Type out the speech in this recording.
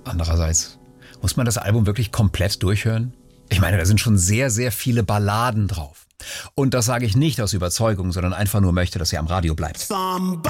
Andererseits, muss man das Album wirklich komplett durchhören? Ich meine, da sind schon sehr, sehr viele Balladen drauf. Und das sage ich nicht aus Überzeugung, sondern einfach nur möchte, dass ihr am Radio bleibt.